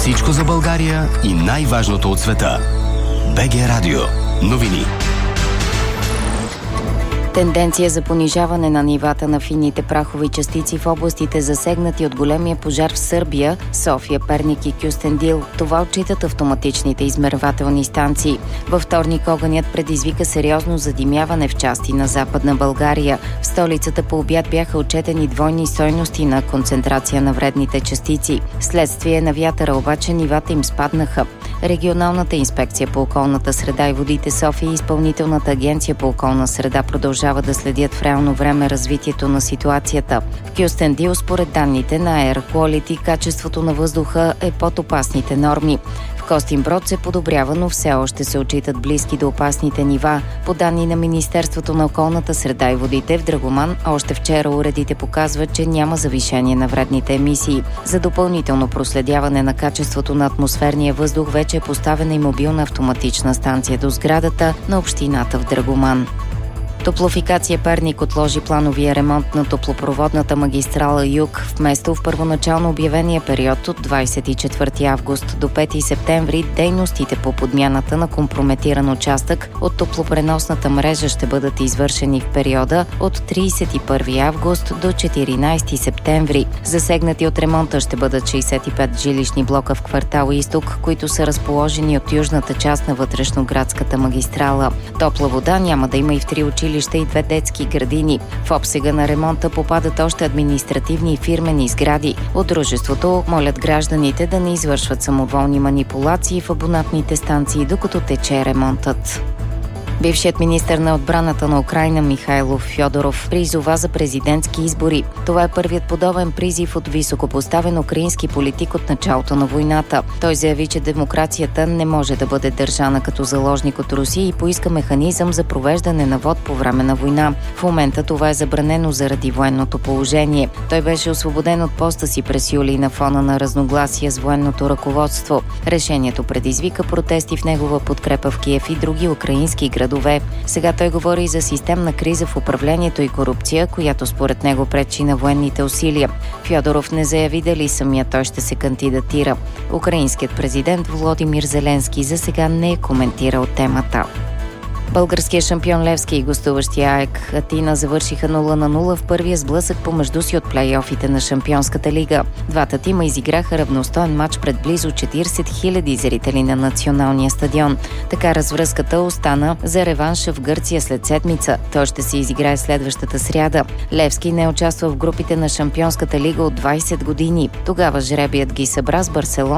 Всичко за България и най-важното от света. БГ Радио. Новини. Тенденция за понижаване на нивата на финните прахови частици в областите, засегнати от големия пожар в Сърбия, София, Перник и Кюстендил. Това отчитат автоматичните измервателни станции. Във вторник огънят предизвика сериозно задимяване в части на Западна България. В столицата по обяд бяха отчетени двойни стойности на концентрация на вредните частици. Следствие на вятъра обаче нивата им спаднаха. Регионалната инспекция по околната среда и водите София и Изпълнителната агенция по околна среда продължават да следят в реално време развитието на ситуацията. В Кюстендил, според данните на Air Quality, качеството на въздуха е под опасните норми. В Костинброд се подобрява, но все още се отчитат близки до опасните нива. По данни на Министерството на околната среда и водите в Драгоман, още вчера уредите показват, че няма завишение на вредните емисии. За допълнително проследяване на качеството на атмосферния въздух вече е поставена и мобилна автоматична станция до сградата на общината в Драгоман. Топлофикация Перник отложи плановия ремонт на топлопроводната магистрала Юг вместо в първоначално обявения период от 24 август до 5 септември. Дейностите по подмяната на компрометиран участък от топлопреносната мрежа ще бъдат извършени в периода от 31 август до 14 септември. Засегнати от ремонта ще бъдат 65 жилищни блока в квартал Изток, които са разположени от южната част на вътрешноградската магистрала. Топла вода няма да има и в 3 училища и 2 детски градини. В обсега на ремонта попадат още административни и фирмени сгради. От дружеството молят гражданите да не извършват самоволни манипулации в абонатните станции, докато тече ремонтът. Бившият министър на отбраната на Украйна Михайло Фьодоров призова за президентски избори. Това е първият подобен призив от високопоставен украински политик от началото на войната. Той заяви, че демокрацията не може да бъде държана като заложник от Русия и поиска механизъм за провеждане на вод по време на война. В момента това е забранено заради военното положение. Той беше освободен от поста си през юли на фона на разногласия с военното ръководство. Решението предизвика протести в негова подкрепа в Киев и други украински градове. Сега той говори за системна криза в управлението и корупция, която според него пречи на военните усилия. Фьодоров не заяви дали самия той ще се кандидатира. Украинският президент Володимир Зеленски за сега не е коментирал темата. Българският шампион Левски и гостуващия АЕК Атина завършиха 0-0 в първия сблъсък помежду си от плейофите на Шампионската лига. Двата тима изиграха равностоен матч пред близо 40 000 зрители на националния стадион. Така развръзката остана за реванша в Гърция след седмица. Той ще се изиграе следващата сряда. Левски не участва в групите на Шампионската лига от 20 години. Тогава жребият ги събра с Барселона